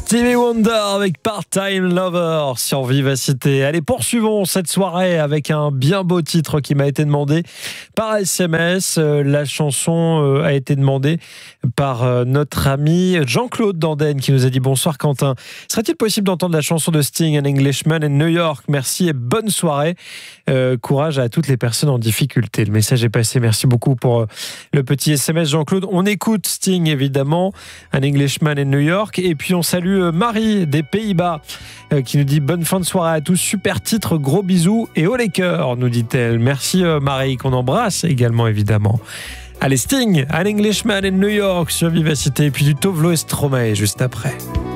Stevie Wonder avec Part-Time Lover sur Vivacité. Allez, poursuivons cette soirée avec un bien beau titre qui m'a été demandé par SMS. La chanson a été demandée par notre ami Jean-Claude Danden qui nous a dit: bonsoir Quentin, serait-il possible d'entendre la chanson de Sting, An Englishman in New York? Merci et bonne soirée. Courage à toutes les personnes en difficulté. Le message est passé. Merci beaucoup pour le petit SMS, Jean-Claude. On écoute Sting évidemment, An Englishman in New York, et puis on salue Marie des Pays-Bas qui nous dit: bonne fin de soirée à tous, super titre, gros bisous et haut les cœurs, nous dit-elle. Merci Marie, qu'on embrasse également évidemment. Allez, Sting, An Englishman in New York sur Vivacité, et puis du Tovlo et Stromae juste après.